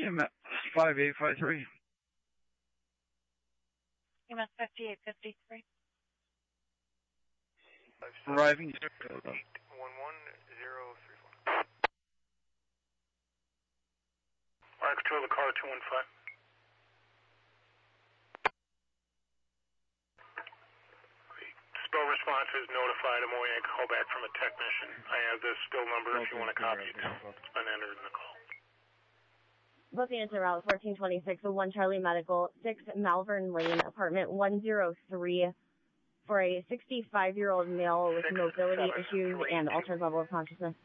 EMS 5853. EMS 5853. Arriving. 11034. Alright, control the car 215. Spill response is notified. I'm waiting a call back from a technician. I have the spill number if you want to copy it. It's been entered in the call. Booking into route 1426, 1 Charlie Medical, 6 Malvern Lane, apartment 103, for a 65-year-old male with mobility issues and altered level of consciousness.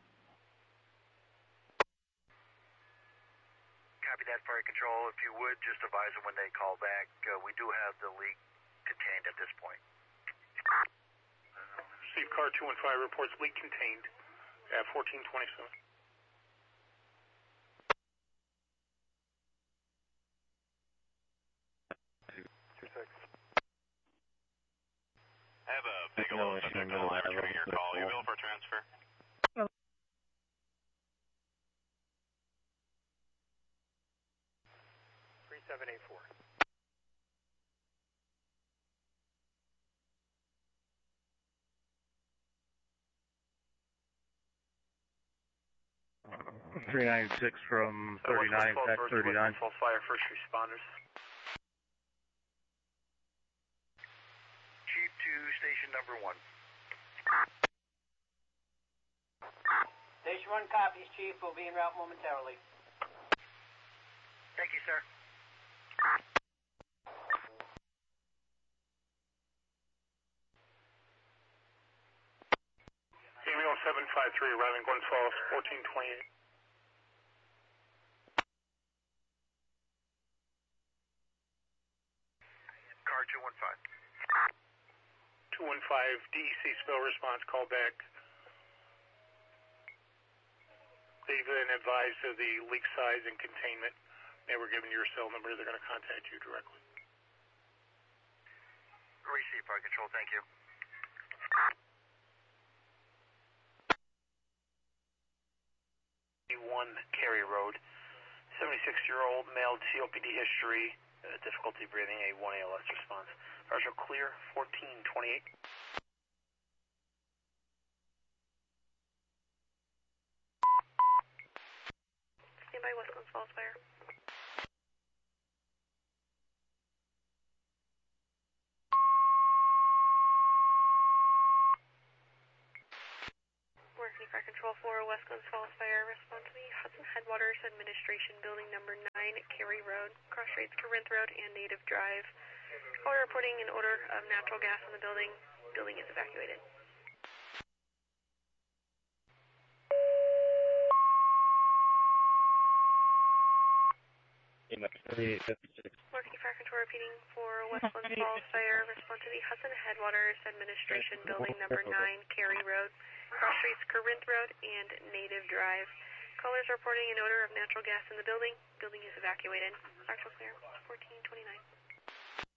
Copy that, fire control. If you would, just advise them when they call back. We do have the leak contained at this point. Received car 215 reports leak contained at 1427. I have a Bigelow subject on the line returning your call. You available for transfer? Oh. 3784. Uh, 396 from 39, back 39. False fire, first responders. Chief to station number 1. Station 1 copies, Chief. We'll be en route momentarily. Thank you, sir. Email 753 arriving Glens Falls 1428. Car 215. 215 DEC spill response call back. They've been advised of the leak size and containment. They were given your cell number. They're going to contact you directly. Receive, fire control. Thank you. One Cary Road. 76-year-old male, COPD history, difficulty breathing, a 1 ALS response. Partial clear, 1428. Stand by West Glens Falls Fire. Working Fire Control 4, West Glens Falls Fire. Respond to the Hudson Headwaters Administration Building number 9 at Cary Road, cross streets Corinth Road and Native Drive. Caller reporting an odor of natural gas in the building. Building is evacuated. Working Fire Control repeating for West Glens Falls Fire. Respond to the Hudson Headwaters Administration Building number 9, Cary Road, cross streets Corinth Road and Native Drive. Callers reporting an odor of natural gas in the building. Building is evacuated. Partial clear, 1429.